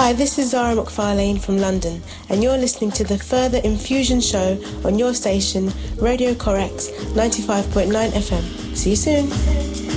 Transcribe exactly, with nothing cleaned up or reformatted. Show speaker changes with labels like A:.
A: Hi, this is Zara McFarlane from London, and you're listening to the Further Infusion Show on your station, Radio Correct, ninety-five point nine F M. See you soon.